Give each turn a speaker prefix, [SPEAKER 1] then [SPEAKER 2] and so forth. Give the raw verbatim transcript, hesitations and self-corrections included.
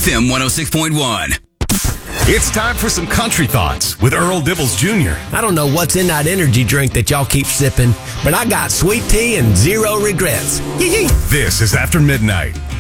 [SPEAKER 1] F M one oh six point one.
[SPEAKER 2] It's time for some country thoughts with Earl Dibbles Junior
[SPEAKER 3] I don't know what's in that energy drink that y'all keep sipping, but I got sweet tea and zero regrets. Yee-yee.
[SPEAKER 2] This is After Midnight.